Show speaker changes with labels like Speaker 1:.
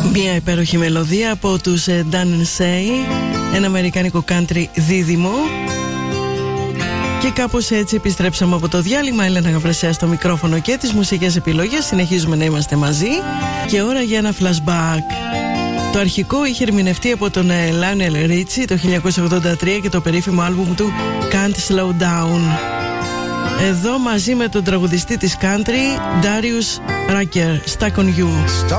Speaker 1: Μια υπέροχη μελωδία από τους Dan Say, ένα αμερικάνικο country δίδυμο. Και κάπως έτσι επιστρέψαμε από το διάλειμμα. Έλενα Γαβρασιά στο μικρόφωνο και τις μουσικές επιλογές. Συνεχίζουμε να είμαστε μαζί. Και ώρα για ένα flashback. Το αρχικό είχε ερμηνευτεί από τον Lionel Richie το 1983 και το περίφημο άλμπουμ του Can't Slow Down. Εδώ μαζί με τον τραγουδιστή της country Darius Rucker, Stuck on You.